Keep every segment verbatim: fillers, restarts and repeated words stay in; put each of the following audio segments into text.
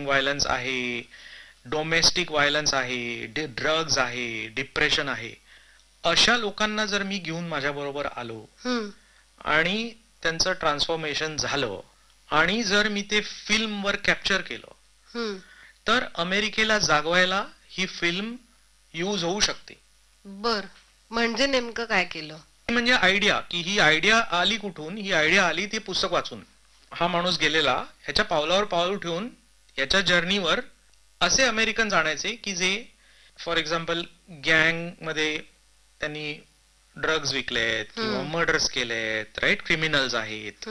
Violence आहे, domestic violence आहे, drugs आहे, डिप्रेशन आहे, अशा लोकांना जर मी घेऊन माझ्याबरोबर आलो आणि त्यांचं ट्रान्सफॉर्मेशन झालं आणि जर मी ते फिल्मवर कॅप्चर केलं तर अमेरिकेला जागवायला ही फिल्म यूज होऊ शकते. बर, म्हणजे नेमकं काय केलं? म्हणजे आयडिया, की ही आयडिया आली कुठून? ही आयडिया आली ती पुस्तक वाचून. हा माणूस गेलेला, ह्याच्या पावलावर पाऊल ठेवून याच्या जर्नीवर असे अमेरिकन जाणायचे की जे फॉर एक्झाम्पल गँग मध्ये त्यांनी ड्रग्ज विकलेत किंवा मर्डर्स केलेत, राईट, क्रिमिनल्स आहेत.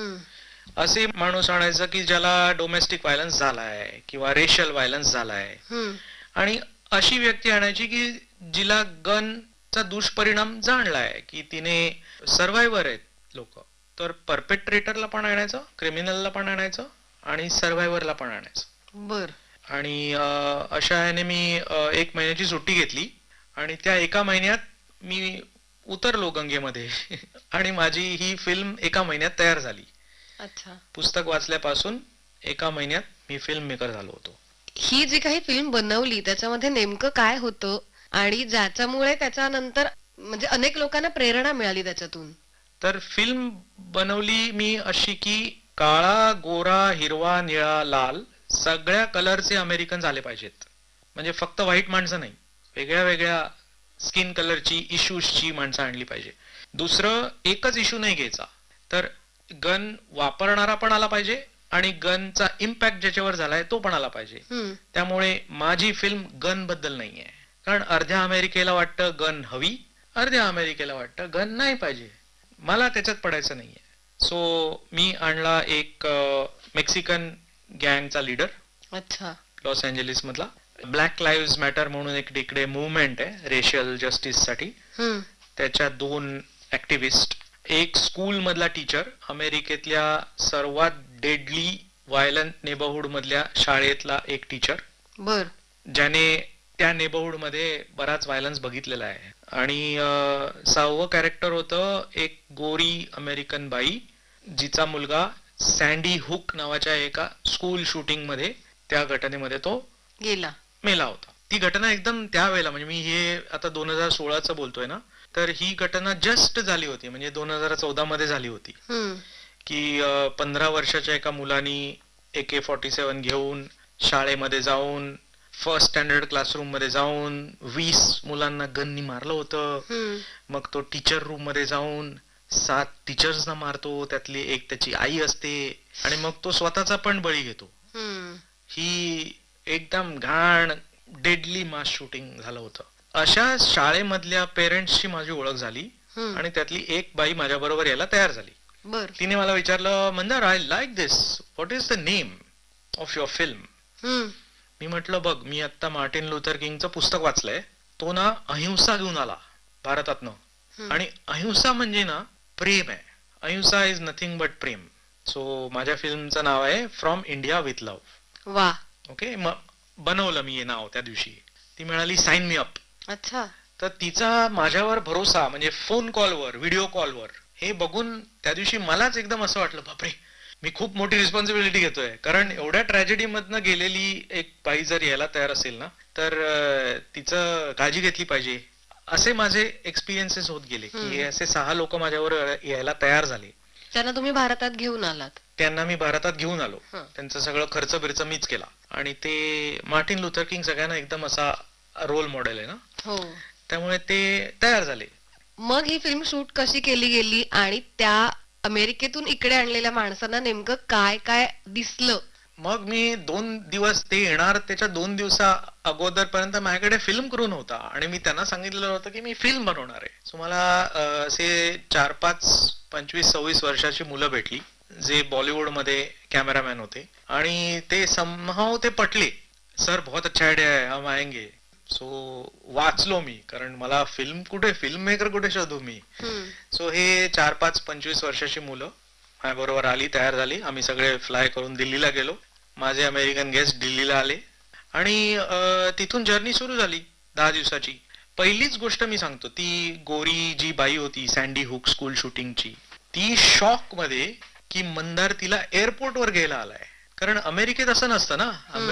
असे माणूस आणायचं की ज्याला डोमेस्टिक व्हायलन्स झालाय किंवा रेशियल व्हायलन्स झालाय, आणि अशी व्यक्ती आणायची की जिला गनचा दुष्परिणाम जाणलाय, की तिने सर्व्हायव्हर आहेत लोक, तर परपेट्रेटरला पण आणायचं, क्रिमिनलला पण आणायचं आणि सर्व्हायव्हरला पण आणायचं. बर. आणि अशा ह्याने मी एक महिन्याची सुट्टी घेतली आणि त्या एका महिन्यात मी उतरलो गंगेमध्ये आणि माझी ही फिल्म एका महिन्यात तयार झाली. अच्छा. पुस्तक वाचल्यापासून एका महिन्यात मी फिल्म मेकर झालो होतो. ही जी काही फिल्म बनवली त्याच्यामध्ये नेमकं काय होतं आणि ज्याच्यामुळे त्याच्यानंतर म्हणजे अनेक लोकांना प्रेरणा मिळाली त्याच्यातून? तर फिल्म बनवली मी अशी की काळा, गोरा, हिरवा, निळा, लाल सगळ्या कलरचे अमेरिकन झाले पाहिजेत. म्हणजे फक्त व्हाईट माणसं नाही, वेगळ्या वेगळ्या स्किन कलरची, इश्यूजची माणसं आणली पाहिजे. दुसरं, एकच इश्यू नाही घ्यायचा, तर गन वापरणारा पण आला पाहिजे आणि गनचा इम्पॅक्ट ज्याच्यावर झालाय तो पण आला पाहिजे. त्यामुळे माझी फिल्म गन बद्दल नाहीये, कारण अर्ध्या अमेरिकेला वाटतं गन हवी, अर्ध्या अमेरिकेला वाटतं गन नाही पाहिजे. मला त्याच्यात पडायचं नाहीये. सो मी आणला एक मेक्सिकन गँगचा लीडर. अच्छा. लॉस एंजलिस मधला. ब्लॅक लाईव्ह मॅटर म्हणून एक तिकडे मुवमेंट आहे रेशियल जस्टिस साठी. त्याच्या दोन ऍक्टिव्हिस्ट, एक स्कूल मधला टीचर, अमेरिकेतल्या सर्वात डेडली व्हायलंट नेबरहुड मधल्या शाळेतला एक टीचर, बर, ज्याने त्या नेबरहुड मध्ये बराच व्हायलन्स बघितलेला आहे. आणि सहावं कॅरेक्टर होतं एक गोरी अमेरिकन बाई, जिचा मुलगा सँडी हुक नावाच्या एका स्कूल शूटिंग मध्ये त्या घटनेमध्ये तो गेला मेला होता. ती घटना एकदम त्यावेळेला, म्हणजे मी हे आता दोन हजार सोळाच बोलतोय ना, तर ही घटना जस्ट झाली होती, म्हणजे दोन हजार चौदा मध्ये झाली होती, की पंधरा वर्षाच्या एका मुलानी ए के फॉर्टी सेव्हन घेऊन शाळेमध्ये जाऊन फर्स्ट स्टँडर्ड क्लासरूम मध्ये जाऊन वीस मुलांना गननी मारलं होतं. मग तो टीचर रूम मध्ये जाऊन सात टीचर्सना मारतो, त्यातली एक त्याची आई असते, आणि मग तो स्वतःचा पण बळी घेतो. ही एकदम घाण डेडली मास शूटिंग झालं होतं. अशा शाळेमधल्या पेरेंट्सची माझी ओळख झाली आणि त्यातली एक बाई माझ्या बरोबर यायला तयार झाली. तिने मला विचारलं, Mandar, I like this, what is the name of your film? मी म्हटलं, बघ, मी आता मार्टिन लुथर किंगचं पुस्तक वाचलंय, तो ना अहिंसा घेऊन आला भारतातनं, आणि अहिंसा म्हणजे ना प्रेम आहे. अहिंसा is nothing but Prem. So माझ्या फिल्मचं नाव आहे फ्रॉम इंडिया विथ लव्ह. वा. ओके. मग बनवलं मी हे नाव त्या दिवशी. ती म्हणाली, साइन मी अप. अच्छा. तर तिचा माझ्यावर भरोसा, म्हणजे फोन कॉलवर, व्हिडिओ कॉलवर, हे बघून त्या दिवशी मलाच एकदम असं वाटलं, बापरे, मी खूप मोठी रिस्पॉन्सिबिलिटी घेतोय. कारण एवढ्या ट्रॅजेडी मधनं गेलेली एक बाई जर यायला तयार असेल ना, तर तिचं काळजी घेतली पाहिजे. असे माझे एक्सपिरियन्सेस होत गेले, की असे सहा लोक माझ्यावर यायला तयार झाले. त्यांना तुम्ही भारतात घेऊन आलात? त्यांना मी भारतात घेऊन आलो. त्यांचं सगळं खर्च बिर्च मीच केला. आणि ते मार्टिन लुथर किंग सगळ्यांना एकदम असा रोल मॉडेल आहे ना, हो, त्यामुळे ते तयार झाले. मग ही फिल्म शूट कशी केली गेली आणि त्या अमेरिकेतून इकडे आणलेल्या माणसांना नेमकं काय काय दिसलं? मग मी दोन दिवस ते येणार त्याच्या दोन दिवसा अगोदर पर्यंत माझ्याकडे फिल्म करून होता आणि मी त्यांना सांगितलेलं होतं की मी फिल्म बनवणार आहे. सो मला असे चार पाच पंचवीस सव्वीस वर्षाची मुलं भेटली जे बॉलिवूड मध्ये कॅमेरामॅन होते, आणि ते समहाव ते पटले, सर बहुत अच्छा आयडिया है, हम आएंगे. सो वाचलो मी, कारण मला फिल्म कुठे, फिल्म मेकर कुठे शोधू मी. सो हे चार पाच पंचवीस वर्षाची मुलं माझ्या बरोबर आली, तयार झाली. आम्ही सगळे फ्लाय करून दिल्लीला गेलो. माझे अमेरिकन गेस्ट दिल्लीला आले आणि तिथून जर्नी सुरू झाली दहा दिवसाची. पहिलीच गोष्ट मी सांगतो, ती गोरी जी बाई होती सँडी हुक स्कूल शूटिंगची, ती शॉक मध्ये की मंदार तिला एअरपोर्ट वर घ्यायला आलाय. कारण अमेरिकेत असं नसतं ना,